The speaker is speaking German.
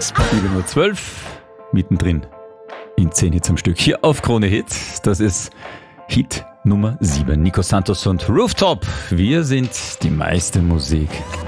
7:12 Uhr, mittendrin in 10 Hits am Stück hier auf Krone Hit. Das ist Hit Nummer 7. Nico Santos und Rooftop. Wir sind die meiste Musik.